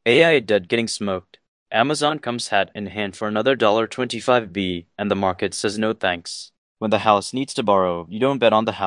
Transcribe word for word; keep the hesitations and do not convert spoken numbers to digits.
A I dead getting smoked. Amazon comes hat in hand for another dollar twenty-five B, and the market says no thanks. When the house needs to borrow, you don't bet on the house.